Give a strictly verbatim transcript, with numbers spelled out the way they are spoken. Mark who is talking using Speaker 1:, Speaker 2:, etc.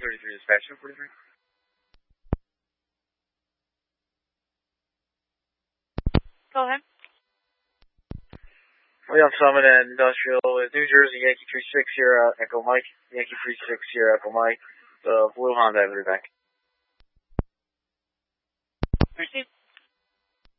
Speaker 1: thirty-three dispatch, two forty-three.
Speaker 2: Go ahead.
Speaker 1: Leon Summit and Industrial with New Jersey, Yankee three six Sierra Echo Mike, Yankee three six Sierra Echo Mike, the blue Honda, I'll be back.
Speaker 2: Proceed.